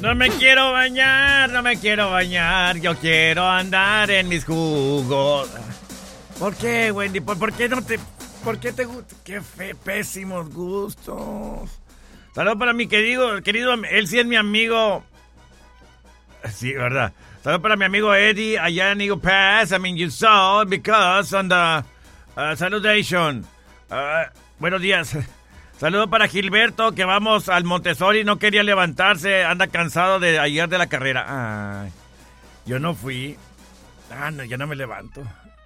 No me quiero bañar, no me quiero bañar. Yo quiero andar en mis jugos. ¿Por qué, Wendy? ¿Por qué no te... ¿Por qué te gusta? Qué pésimos gustos. Saludos para mi querido, él sí es mi amigo. Sí, ¿verdad? Saludos para mi amigo Eddie allá en Eagle Pass. I mean, you saw because on the salutation. Buenos días. Saludos para Gilberto, que vamos al Montessori, no quería levantarse, anda cansado de ayer de la carrera. Ay, yo no fui. No, yo no me levanto.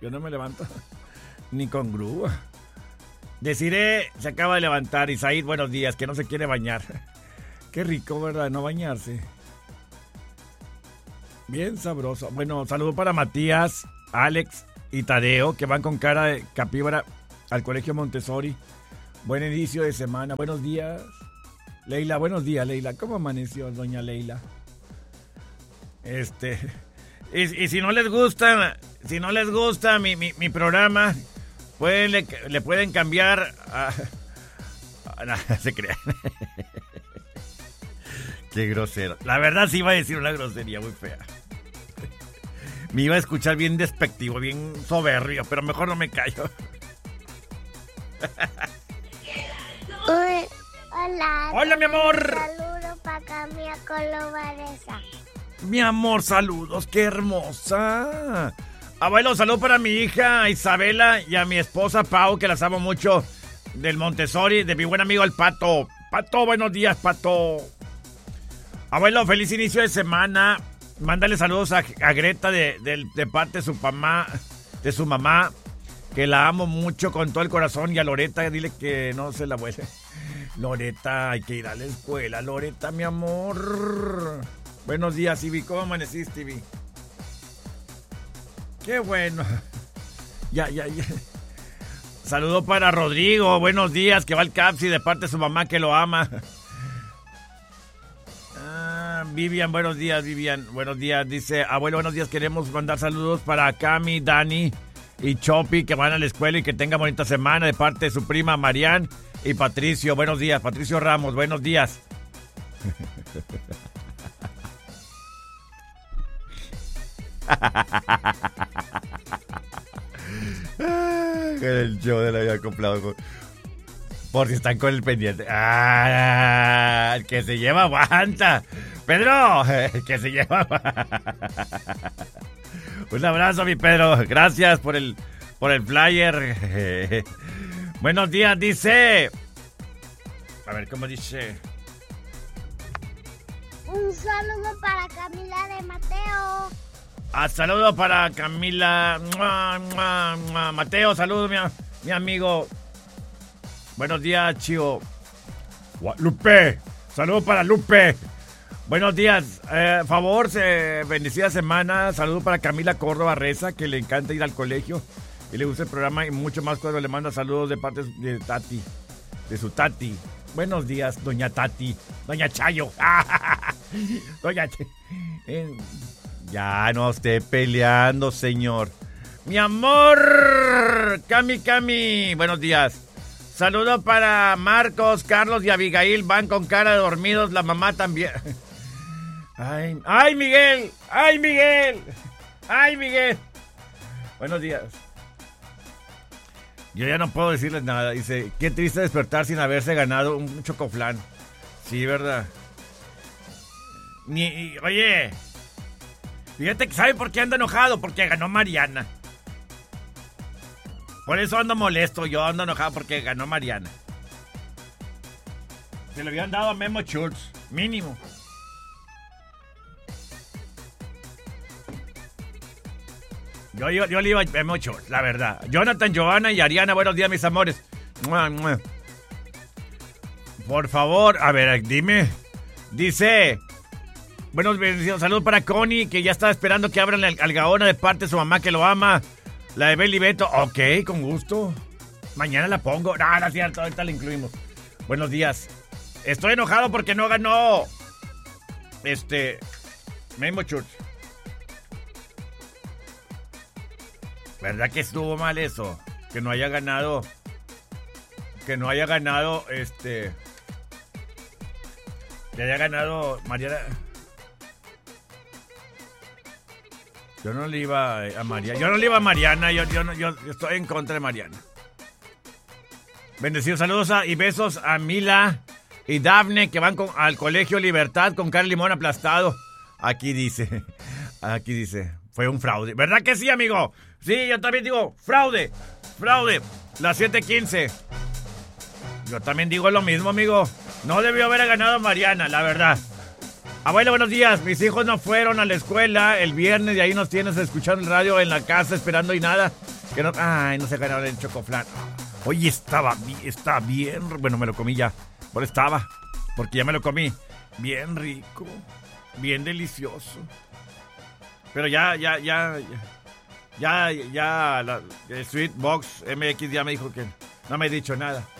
Ni con grúa. Desiree se acaba de levantar. Isaid, buenos días, que no se quiere bañar. Qué rico, ¿verdad? No bañarse. Bien sabroso. Bueno, saludo para Matías, Alex y Tadeo, que van con cara de capíbara al colegio Montessori. Buen inicio de semana. Buenos días. Leila, buenos días, Leila. ¿Cómo amaneció, doña Leila? Y si no les gusta, mi programa, le pueden cambiar a no, se crean. Qué grosero. La verdad sí iba a decir una grosería muy fea. Me iba a escuchar bien despectivo, bien soberbio, pero mejor no me callo. Hola. Hola, mi amor. Saludos para Camila Colobaresa. Mi amor, saludos, qué hermosa. Abuelo, saludos para mi hija Isabela y a mi esposa Pau, que las amo mucho, del Montessori, de mi buen amigo el Pato. Pato, buenos días, Pato. Abuelo, feliz inicio de semana. Mándale saludos a Greta de parte de su mamá, que la amo mucho con todo el corazón. Y a Loreta, dile que no se la vuelve. Loreta, hay que ir a la escuela. Loreta, mi amor. Buenos días, Ivy. ¿Cómo amaneciste, Ivy? Qué bueno. Ya. Saludo para Rodrigo. Buenos días, que va al Capsi de parte de su mamá, que lo ama. Vivian, buenos días, Vivian. Buenos días, dice, abuelo, buenos días. Queremos mandar saludos para Cami, Dani y Chopi, que van a la escuela y que tengan bonita semana, de parte de su prima Marian y Patricio. Buenos días, Patricio Ramos, buenos días. El show de la vida comprado por si están con el pendiente. El que se lleva aguanta. Pedro, el que se lleva un abrazo, mi Pedro. Gracias por el flyer. Buenos días, dice. A ver, ¿cómo dice? Un saludo para Camila de Mateo. Saludo para Camila. Mateo, saludos, mi amigo. Buenos días, Chío. Lupe, saludo para Lupe. Buenos días, favor, bendecida semana. Saludo para Camila Córdoba Reza, que le encanta ir al colegio y le gusta el programa y mucho más cuando le manda saludos de parte de Tati, de su Tati. Buenos días, doña Tati, doña Chayo. Doña ya no esté peleando, señor. Mi amor, Cami, buenos días. Saludo para Marcos, Carlos y Abigail, van con cara de dormidos, la mamá también. Ay, Miguel. Buenos días. Yo ya no puedo decirles nada. Dice, qué triste despertar sin haberse ganado un chocoflán. Sí, ¿verdad? Oye, fíjate que ¿sabe por qué anda enojado? Porque ganó Mariana. Por eso ando molesto. Yo ando enojado porque ganó Mariana. Se lo habían dado a Memo Schultz, mínimo. Yo le iba a Memo Schultz, la verdad. Jonathan, Johanna y Ariana, buenos días, mis amores. Por favor, a ver, dime. Dice, buenos días, saludos para Connie, que ya estaba esperando que abran la algaona de parte de su mamá, que lo ama. La de Beli Beto, ok, con gusto. Mañana la pongo. No es cierto, ahorita la incluimos. Buenos días. Estoy enojado porque no ganó Memo Church. ¿Verdad que estuvo mal eso? Que no haya ganado Que haya ganado Mariana. Yo no le iba a Mariana. Yo no le iba a Mariana. Yo estoy en contra de Mariana. Bendecidos saludos y besos a Mila y Dafne que van al Colegio Libertad con cara de limón aplastado. Aquí dice. Fue un fraude. ¿Verdad que sí, amigo? Sí, yo también digo fraude. Las 7:15. Yo también digo lo mismo, amigo. No debió haber ganado Mariana, la verdad. Abuelo, buenos días. Mis hijos no fueron a la escuela el viernes y ahí nos tienes escuchando el radio en la casa esperando y nada. Que no, no se ganaron el chocoflán. Oye, está bien. Bueno, me lo comí ya. Porque ya me lo comí. Bien rico. Bien delicioso. Pero ya. La Sweet Box MX ya me dijo que no me he dicho nada.